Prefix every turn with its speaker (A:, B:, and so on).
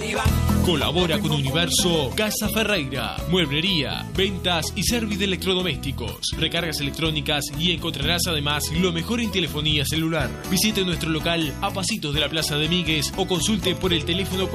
A: Colabora con Universo Casa Ferreira, mueblería, ventas y servicio de electrodomésticos, recargas electrónicas y encontrarás además lo mejor en telefonía celular. Visite nuestro local a pasitos de la Plaza de Míguez o consulte por el teléfono